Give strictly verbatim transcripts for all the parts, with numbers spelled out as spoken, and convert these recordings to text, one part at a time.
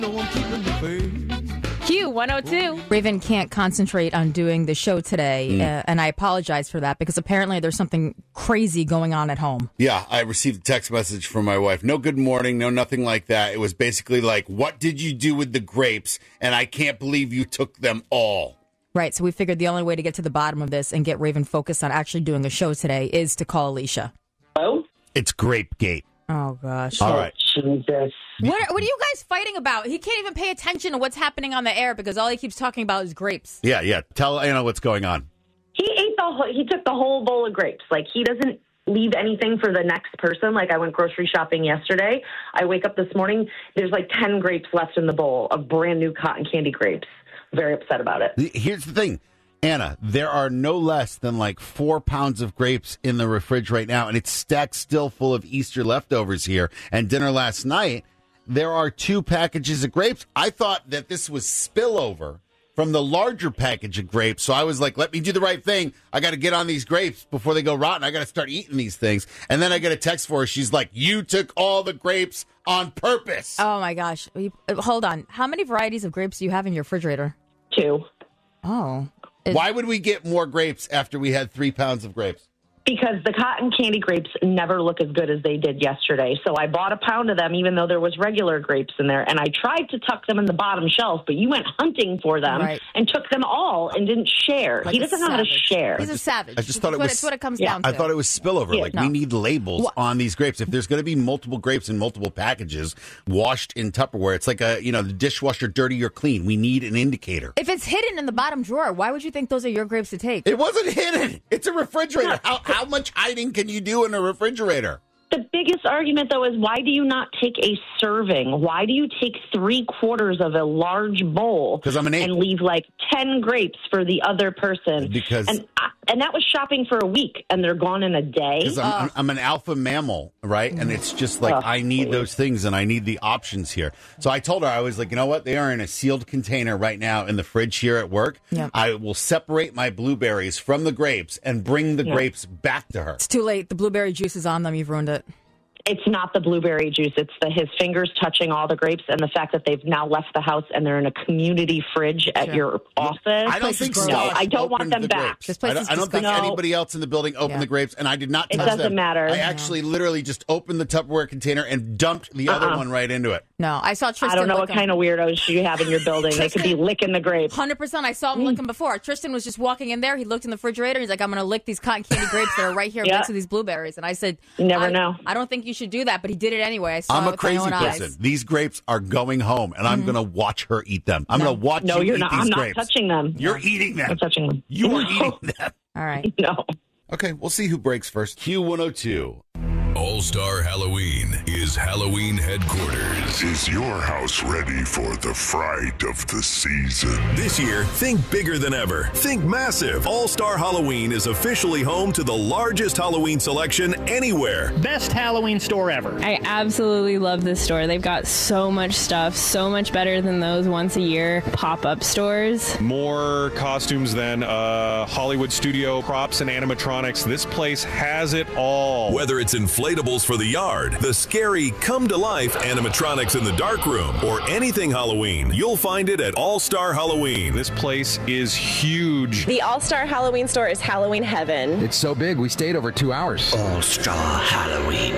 No, I'm keeping the faith. Q one oh two. Raven can't concentrate on doing the show today, mm. uh, and I apologize for that because apparently there's something crazy going on at home. Yeah, I received a text message from my wife. No good morning, no nothing like that. It was basically like, what did you do with the grapes? And I can't believe you took them all. Right, so we figured the only way to get to the bottom of this and get Raven focused on actually doing a show today is to call Alicia. Hello? It's Grapegate. Oh, gosh. All right. Jesus. What, what are you guys fighting about? He can't even pay attention to what's happening on the air because all he keeps talking about is grapes. Yeah, yeah. Tell Anna what's going on. He ate the whole, he took the whole bowl of grapes. Like, he doesn't leave anything for the next person. Like, I went grocery shopping yesterday. I wake up this morning, there's like ten grapes left in the bowl of brand new cotton candy grapes. Very upset about it. Here's the thing. Anna, there are no less than like four pounds of grapes in the fridge right now, and it's stacked still full of Easter leftovers here and dinner last night. There are two packages of grapes. I thought that this was spillover from the larger package of grapes, so I was like, let me do the right thing. I got to get on these grapes before they go rotten. I got to start eating these things. And then I get a text for her. She's like, you took all the grapes on purpose. Oh, my gosh. Hold on. How many varieties of grapes do you have in your refrigerator? Two. Oh. Is- Why would we get more grapes after we had three pounds of grapes? Because the cotton candy grapes never look as good as they did yesterday. So I bought a pound of them, even though there was regular grapes in there. And I tried to tuck them in the bottom shelf, but you went hunting for them right. and took them all and didn't share. Like he doesn't know how to share. He's a just, savage. I just thought it was. That's what it comes yeah. down to. I thought it was spillover. Yeah, like, no. we need labels What? on these grapes. If there's going to be multiple grapes in multiple packages washed in Tupperware, it's like a, you know, the dishwasher dirty or clean. We need an indicator. If it's hidden in the bottom drawer, why would you think those are your grapes to take? It wasn't hidden. It's a refrigerator. How, how much hiding can you do in a refrigerator? The biggest argument, though, is why do you not take a serving? Why do you take three quarters of a large bowl 'Cause I'm an ape. and leave like ten grapes for the other person? Because and I, and that was shopping for a week, and they're gone in a day. Because I'm, I'm, I'm an alpha mammal, right? And it's just like, Oh, I need please. those things, and I need the options here. So I told her, I was like, you know what? They are in a sealed container right now in the fridge here at work. Yeah. I will separate my blueberries from the grapes and bring the Yeah. grapes back to her. It's too late. The blueberry juice is on them. You've ruined it. It's not the blueberry juice. It's the his fingers touching all the grapes and the fact that they've now left the house and they're in a community fridge at Sure. your office. I don't place think is so. gross. No, I don't want them back. This I place don't, is I don't think disgusting. anybody else in the building opened Yeah. the grapes, and I did not It touch doesn't them. matter. I actually literally just opened the Tupperware container and dumped the other Uh-uh. one right into it. No, I saw Tristan I don't know what looking. kind of weirdos you have in your building. They could be licking the grapes. one hundred percent. I saw him looking before. Tristan was just walking in there. He looked in the refrigerator. He's like, I'm going to lick these cotton candy grapes that are right here Yeah. next to these blueberries. And I said, You never I, know. I don't think you should do that. But he did it anyway. I saw I'm it a with crazy my own person. eyes. These grapes are going home, and I'm going to watch her eat them. I'm No. going to watch No, you you're eat not. these I'm not grapes. touching them. You're eating them. I'm touching them. You are No. eating them. All right. No. Okay, we'll see who breaks first. Q one oh two. All-Star Halloween is Halloween headquarters. Is your house ready for the fright of the season? This year, think bigger than ever. Think massive. All-Star Halloween is officially home to the largest Halloween selection anywhere. Best Halloween store ever. I absolutely love this store. They've got so much stuff, so much better than those once a year pop-up stores. More costumes than uh, Hollywood studio props and animatronics. This place has it all. Whether it's inflatables for the yard, the scary come-to-life animatronics in the dark room, or anything Halloween, you'll find it at All-Star Halloween. This place is huge. The All-Star Halloween store is Halloween heaven. It's so big, we stayed over two hours. All-Star Halloween.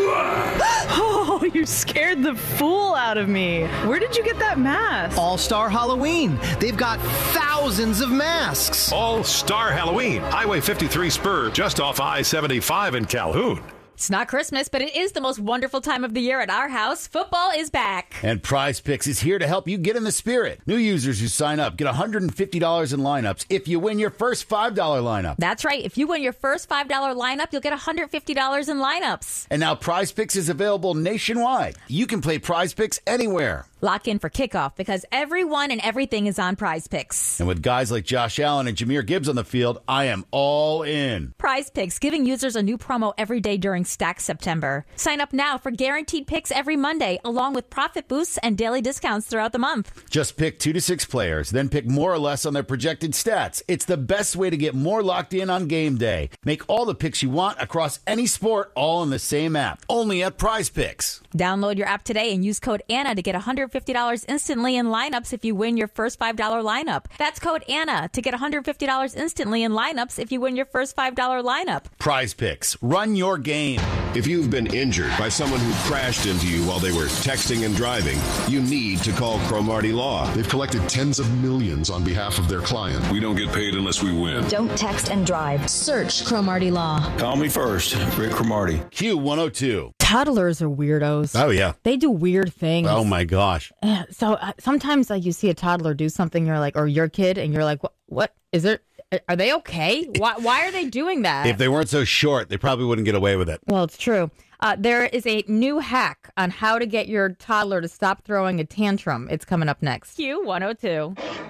Oh, you scared the fool out of me. Where did you get that mask? All-Star Halloween. They've got thousands of masks. All-Star Halloween. Highway fifty-three Spur, just off I seventy-five in Calhoun. It's not Christmas, but it is the most wonderful time of the year at our house. Football is back. And Prize Picks is here to help you get in the spirit. New users who sign up get one hundred fifty dollars in lineups if you win your first five dollar lineup. That's right. If you win your first five dollar lineup, you'll get one hundred fifty dollars in lineups. And now Prize Picks is available nationwide. You can play Prize Picks anywhere. Lock in for kickoff because everyone and everything is on Prize Picks. And with guys like Josh Allen and Jahmyr Gibbs on the field, I am all in. Prize Picks, giving users a new promo every day during Stack September. Sign up now for guaranteed picks every Monday, along with profit boosts and daily discounts throughout the month. Just pick two to six players, then pick more or less on their projected stats. It's the best way to get more locked in on game day. Make all the picks you want across any sport, all in the same app. Only at Prize Picks. Download your app today and use code Anna to get one hundred hundred fifty dollars instantly in lineups if you win your first five dollars lineup. That's code Anna to get one hundred fifty dollars instantly in lineups if you win your first five dollars lineup. Prize Picks. Run your game. If you've been injured by someone who crashed into you while they were texting and driving, you need to call Cromartie Law. They've collected tens of millions on behalf of their client. We don't get paid unless we win. Don't text and drive. Search Cromartie Law. Call me first, Rick Cromartie. Q one oh two. Toddlers are weirdos. Oh, yeah. They do weird things. Oh, my gosh. Yeah, so uh, sometimes like you see a toddler do something, you're like, or your kid, and you're like, what, what is it? Are they okay? Why, why are they doing that? If they weren't so short, they probably wouldn't get away with it. Well, it's true. Uh, there is a new hack on how to get your toddler to stop throwing a tantrum. It's coming up next. Q one oh two.